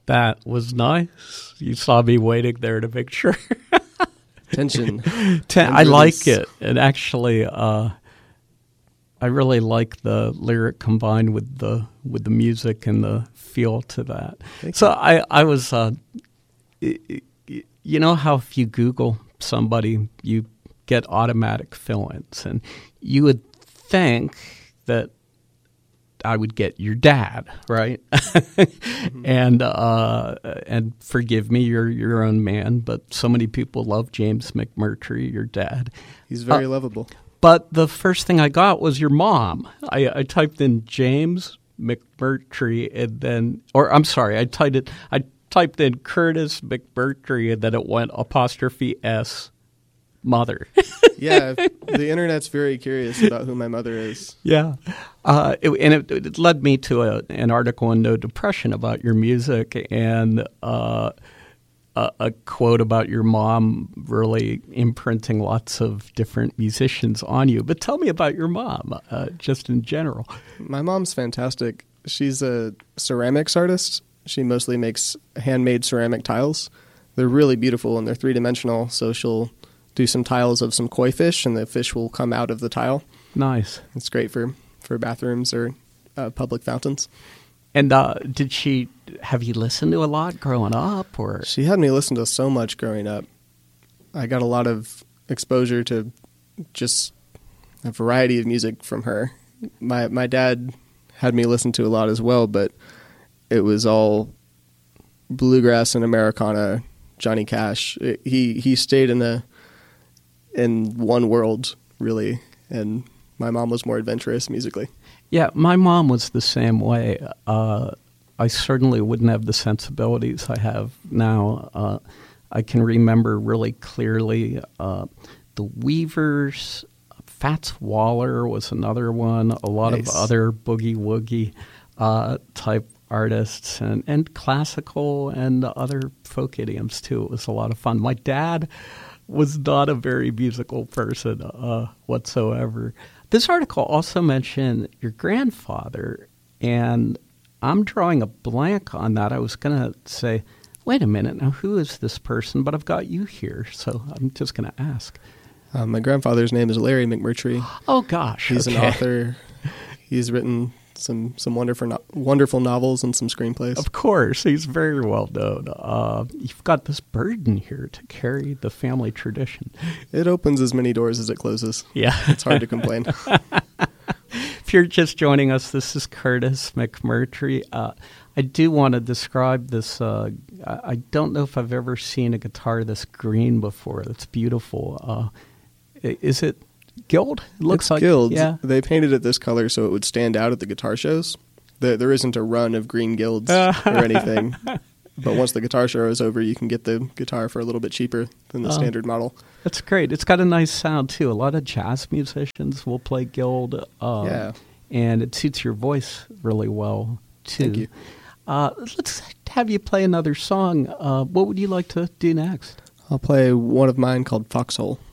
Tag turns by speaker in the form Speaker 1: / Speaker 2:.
Speaker 1: That was nice. You saw me waiting there to make sure.
Speaker 2: Tension.
Speaker 1: I like it. And actually, I really like the lyric combined with the music and the feel to that. So I was, you know how if you Google somebody, you get automatic fill-ins, and you would think that I would get your dad, right? Mm-hmm. And forgive me, you're your own man, but so many people love James McMurtry, your dad.
Speaker 2: He's very lovable. But
Speaker 1: the first thing I got was your mom. I typed in James McMurtry and then, or I'm sorry, I typed in Curtis McMurtry and then it went *S mother.
Speaker 2: Yeah, the internet's very curious about who my mother is.
Speaker 1: Yeah. It led me to an article in No Depression about your music and a quote about your mom really imprinting lots of different musicians on you. But tell me about your mom, just in general.
Speaker 2: My mom's fantastic. She's a ceramics artist. She mostly makes handmade ceramic tiles. They're really beautiful and they're three-dimensional, so she'll do some tiles of some koi fish, and the fish will come out of the tile.
Speaker 1: Nice.
Speaker 2: It's great for bathrooms or public fountains.
Speaker 1: And have you listened to a lot growing up? Or
Speaker 2: she had me listen to so much growing up. I got a lot of exposure to just a variety of music from her. My dad had me listen to a lot as well, but it was all bluegrass and Americana, Johnny Cash. He stayed in one world, really, and my mom was more adventurous musically.
Speaker 1: Yeah, my mom was the same way. I certainly wouldn't have the sensibilities I have now. I can remember really clearly the Weavers, Fats Waller was another one, a lot of other boogie-woogie type artists, and classical and other folk idioms, too. It was a lot of fun. My dad was not a very musical person whatsoever. This article also mentioned your grandfather, and I'm drawing a blank on that. I was going to say, wait a minute, now who is this person? But I've got you here, so I'm just going to ask.
Speaker 2: My grandfather's name is Larry McMurtry.
Speaker 1: Oh, gosh.
Speaker 2: He's an author. He's written some wonderful novels and some screenplays.
Speaker 1: Of course. He's very well known. You've got this burden here to carry the family tradition.
Speaker 2: It opens as many doors as it closes.
Speaker 1: Yeah.
Speaker 2: It's hard to complain.
Speaker 1: If you're just joining us, this is Curtis McMurtry. I do want to describe this. I don't know if I've ever seen a guitar this green before. It's beautiful. Is it Guild? It looks
Speaker 2: it's
Speaker 1: like
Speaker 2: Guild.
Speaker 1: Yeah.
Speaker 2: They painted it this color so it would stand out at the guitar shows. There isn't a run of green Guilds or anything. But once the guitar show is over, you can get the guitar for a little bit cheaper than the standard model.
Speaker 1: That's great. It's got a nice sound, too. A lot of jazz musicians will play Guild.
Speaker 2: Yeah.
Speaker 1: And it suits your voice really well, too.
Speaker 2: Thank you.
Speaker 1: Let's have you play another song. What would you like to do next?
Speaker 2: I'll play one of mine called Foxhole.